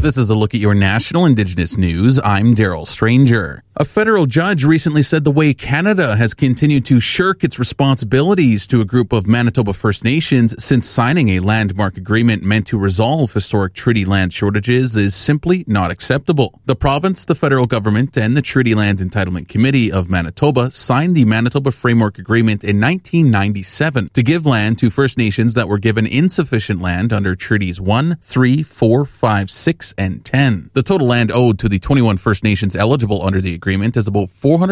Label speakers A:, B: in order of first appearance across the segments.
A: This is a look at your national Indigenous news. I'm Daryl Stranger. A federal judge recently said the way Canada has continued to shirk its responsibilities to a group of Manitoba First Nations since signing a landmark agreement meant to resolve historic treaty land shortages is simply not acceptable. The province, the federal government, and the Treaty Land Entitlement Committee of Manitoba signed the Manitoba Framework Agreement in 1997 to give land to First Nations that were given insufficient land under Treaties 1, 3, 4, 5, 6, and 10. The total land owed to the 21 First Nations eligible under the agreement is about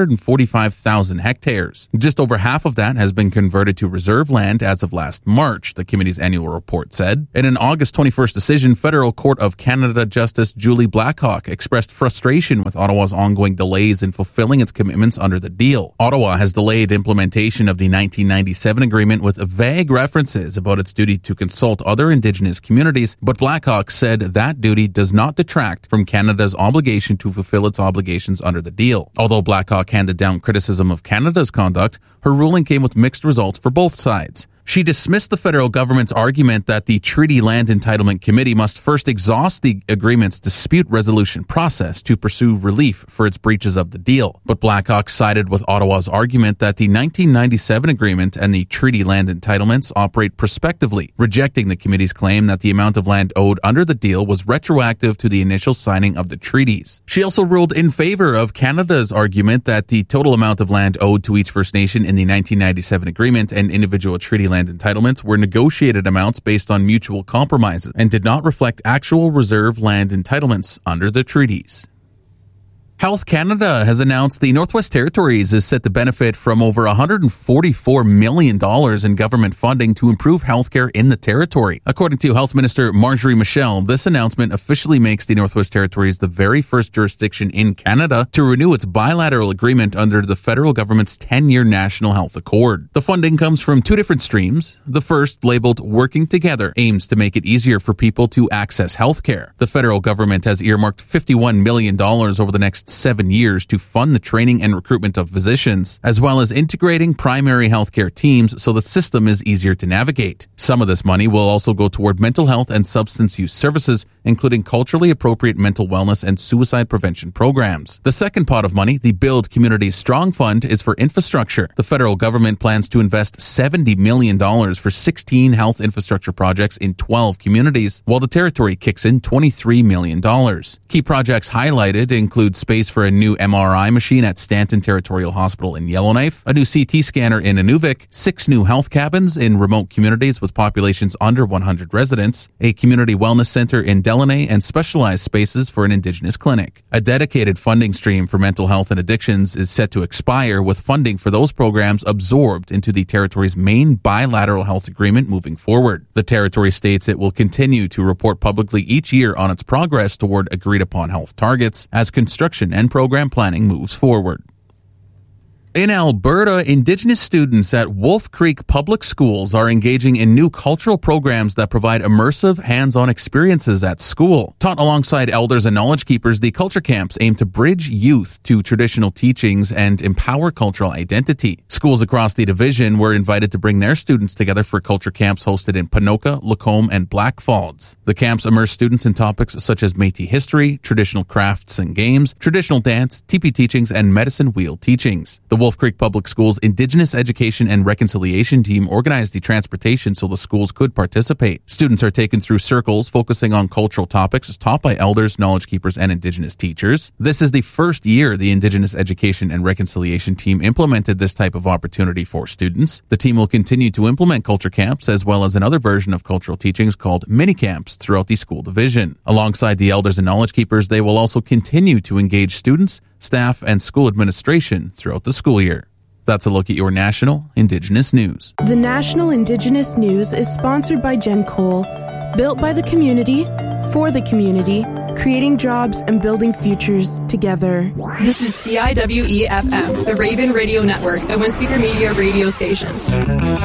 A: 445,000 hectares. Just over half of that has been converted to reserve land as of last March, the committee's annual report said. In an August 21st decision, Federal Court of Canada Justice Julie Blackhawk expressed frustration with Ottawa's ongoing delays in fulfilling its commitments under the deal. Ottawa has delayed implementation of the 1997 agreement with vague references about its duty to consult other Indigenous communities, but Blackhawk said that duty does not detract from Canada's obligation to fulfill its obligations under the deal. Although Blackhawk handed down criticism of Canada's conduct, her ruling came with mixed results for both sides. She dismissed the federal government's argument that the Treaty Land Entitlement Committee must first exhaust the agreement's dispute resolution process to pursue relief for its breaches of the deal. But Blackhawk sided with Ottawa's argument that the 1997 agreement and the Treaty Land Entitlements operate prospectively, rejecting the committee's claim that the amount of land owed under the deal was retroactive to the initial signing of the treaties. She also ruled in favor of Canada's argument that the total amount of land owed to each First Nation in the 1997 agreement and individual treaty land entitlements were negotiated amounts based on mutual compromises and did not reflect actual reserve land entitlements under the treaties. Health Canada has announced the Northwest Territories is set to benefit from over $144 million in government funding to improve healthcare in the territory. According to Health Minister Marjorie Michel, this announcement officially makes the Northwest Territories the very first jurisdiction in Canada to renew its bilateral agreement under the federal government's 10-year National Health Accord. The funding comes from two different streams. The first, labeled Working Together, aims to make it easier for people to access healthcare. The federal government has earmarked $51 million over the next 7 years to fund the training and recruitment of physicians, as well as integrating primary healthcare teams so the system is easier to navigate. Some of this money will also go toward mental health and substance use services, including culturally appropriate mental wellness and suicide prevention programs. The second pot of money, the Build Communities Strong Fund, is for infrastructure. The federal government plans to invest $70 million for 16 health infrastructure projects in 12 communities, while the territory kicks in $23 million. Key projects highlighted include space for a new MRI machine at Stanton Territorial Hospital in Yellowknife, a new CT scanner in Inuvik, 6 new health cabins in remote communities with populations under 100 residents, a community wellness center in Delaney, and specialized spaces for an Indigenous clinic. A dedicated funding stream for mental health and addictions is set to expire, with funding for those programs absorbed into the territory's main bilateral health agreement moving forward. The territory states it will continue to report publicly each year on its progress toward agreed-upon health targets as construction and program planning moves forward. In Alberta, Indigenous students at Wolf Creek Public Schools are engaging in new cultural programs that provide immersive, hands-on experiences at school. Taught alongside elders and knowledge keepers, the culture camps aim to bridge youth to traditional teachings and empower cultural identity. Schools across the division were invited to bring their students together for culture camps hosted in Ponoka, Lacombe, and Blackfalds. The camps immerse students in topics such as Métis history, traditional crafts and games, traditional dance, teepee teachings, and medicine wheel teachings. The Wolf Creek Public Schools Indigenous Education and Reconciliation team organized the transportation so the schools could participate. Students are taken through circles focusing on cultural topics taught by elders, knowledge keepers, and Indigenous teachers. This is the first year the Indigenous Education and Reconciliation team implemented this type of opportunity for students. The team will continue to implement culture camps as well as another version of cultural teachings called mini camps throughout the school division. Alongside the elders and knowledge keepers, they will also continue to engage students, staff, and school administration throughout the school year. That's a look at your national Indigenous news.
B: The National Indigenous News is sponsored by Jen Cole. Built by the community, for the community, creating jobs and building futures together.
C: This is CIWE-FM, the Raven Radio Network, a Windspeaker Media radio station.